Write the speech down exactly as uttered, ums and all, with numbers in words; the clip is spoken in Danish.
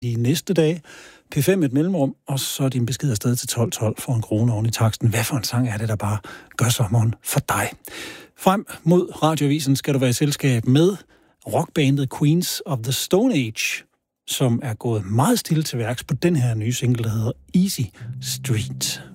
de næste dage. P fem et mellemrum, og så din besked afsted til tolv tolv for en krone oven i taksten. Hvad for en sang er det, der bare gør sommeren for dig? Frem mod Radioavisen skal du være i selskab med rockbandet Queens of the Stone Age, som er gået meget stille til værks på den her nye single, der hedder Easy Street.